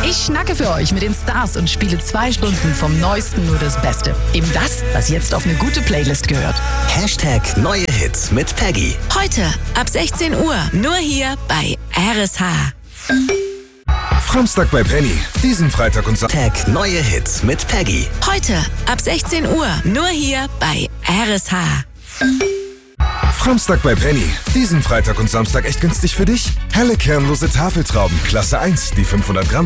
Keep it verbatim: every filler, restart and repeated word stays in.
Ich schnacke für euch mit den Stars und spiele zwei Stunden vom Neuesten nur das Beste. Eben das, was jetzt auf eine gute Playlist gehört. Hashtag Neue Hits mit Peggy. Heute ab sechzehn Uhr, nur hier bei R S H. Samstag bei Penny. Diesen Freitag und Samstag. Tag Neue Hits mit Peggy. Heute ab sechzehn Uhr, nur hier bei R S H. Samstag bei Penny. Diesen Freitag und Samstag echt günstig für dich? Helle kernlose Tafeltrauben, Klasse eins, die fünfhundert Gramm.